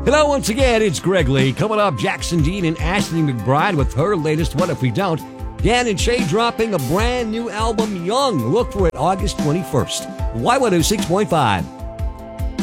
Hello once again, it's Greg Lee. Coming up, Jackson Dean and Ashley McBryde with her latest What If We Don't. Dan and Shay dropping a brand new album, Young. Look for it August 21st. Y106.5.